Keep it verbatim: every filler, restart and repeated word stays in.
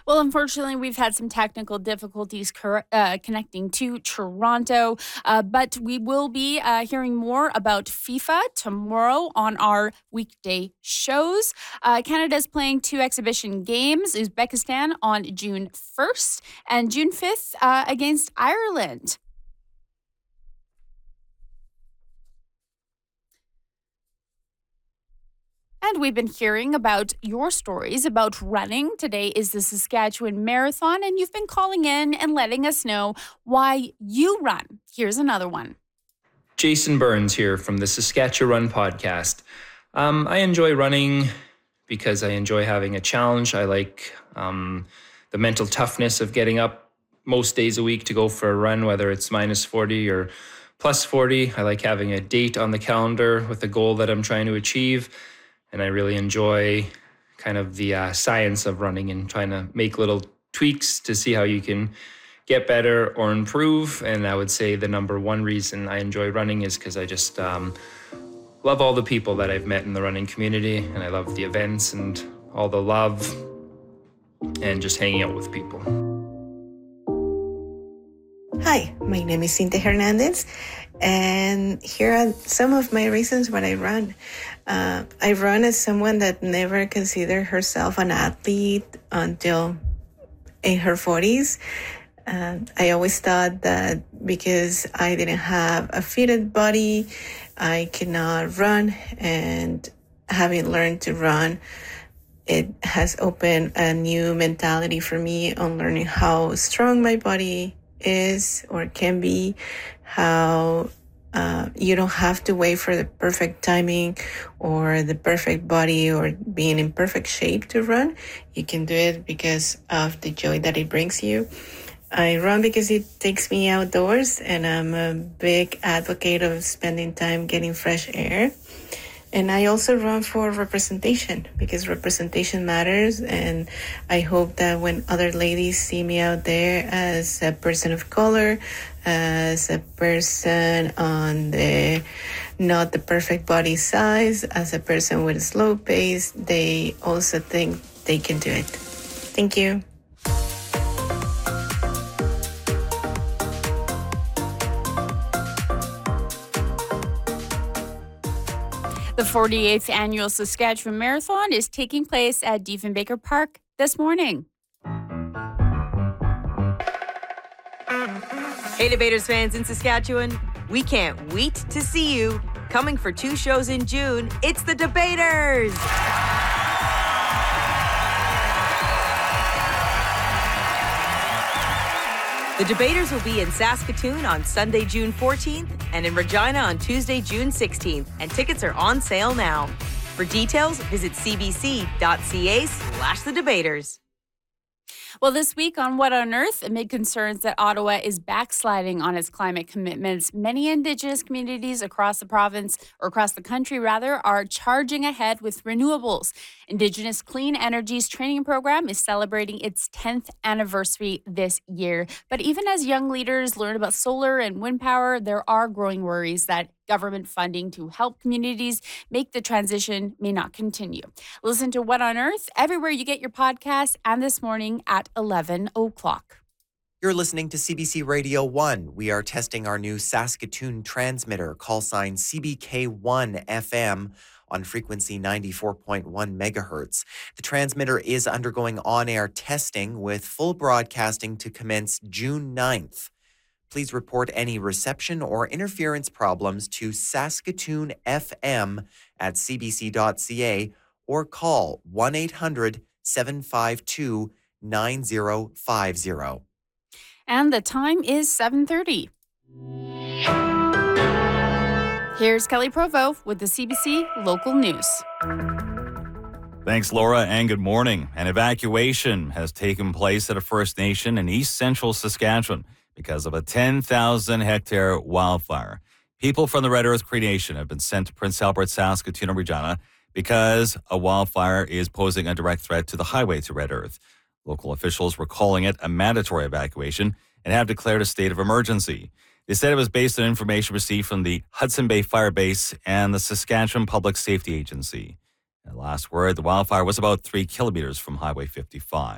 Well, unfortunately, we've had some technical difficulties cor- uh, connecting to Toronto, uh, but we will be uh, hearing more about FIFA tomorrow on our weekday shows. Uh, Canada's playing two exhibition games, Uzbekistan on June first and June fifth uh, against Ireland. And we've been hearing about your stories about running. Today is the Saskatchewan Marathon, and you've been calling in and letting us know why you run. Here's another one. Jason Burns here from the Saskatchewan podcast. Um, I enjoy running because I enjoy having a challenge. I like um, the mental toughness of getting up most days a week to go for a run, whether it's minus forty or plus forty. I like having a date on the calendar with a goal that I'm trying to achieve. And I really enjoy kind of the uh, science of running and trying to make little tweaks to see how you can get better or improve. And I would say the number one reason I enjoy running is because I just um, love all the people that I've met in the running community. And I love the events and all the love and just hanging out with people. Hi, my name is Cintia Hernandez, and here are some of my reasons why I run. Uh, I run as someone that never considered herself an athlete until in her forties. Uh, I always thought that because I didn't have a fitted body, I could not run, and having learned to run, it has opened a new mentality for me on learning how strong my body is or can be, how uh, you don't have to wait for the perfect timing or the perfect body or being in perfect shape to run. You can do it because of the joy that it brings you. I run because it takes me outdoors, and I'm a big advocate of spending time getting fresh air. And I also run for representation because representation matters. And I hope that when other ladies see me out there as a person of color, as a person on the not the perfect body size, as a person with a slow pace, they also think they can do it. Thank you. The forty-eighth Annual Saskatchewan Marathon is taking place at Diefenbaker Park this morning. Hey, Debaters fans in Saskatchewan, we can't wait to see you. Coming for two shows in June, it's the Debaters! The Debaters will be in Saskatoon on Sunday, June fourteenth, and in Regina on Tuesday, June sixteenth, and tickets are on sale now. For details, visit cbc.ca slash the debaters. Well, this week on What on Earth, amid concerns that Ottawa is backsliding on its climate commitments, many Indigenous communities across the province, or across the country rather, are charging ahead with renewables. Indigenous Clean Energy's training program is celebrating its tenth anniversary this year. But even as young leaders learn about solar and wind power, there are growing worries that government funding to help communities make the transition may not continue. Listen to What on Earth everywhere you get your podcasts and this morning at eleven o'clock. You're listening to C B C Radio one. We are testing our new Saskatoon transmitter, call sign C B K one F M, on frequency ninety-four point one megahertz. The transmitter is undergoing on-air testing with full broadcasting to commence June ninth. Please report any reception or interference problems to Saskatoon F M at c b c dot c a or call one eight hundred seven five two nine zero five zero. And the time is seven thirty. Here's Kelly Provo with the C B C Local News. Thanks, Laura, and good morning. An evacuation has taken place at a First Nation in east central Saskatchewan because of a ten thousand hectare wildfire. People from the Red Earth Cree Nation have been sent to Prince Albert, Saskatoon, and Regina because a wildfire is posing a direct threat to the highway to Red Earth. Local officials were calling it a mandatory evacuation and have declared a state of emergency. They said it was based on information received from the Hudson Bay Fire Base and the Saskatchewan Public Safety Agency. At last word, the wildfire was about three kilometers from Highway fifty-five.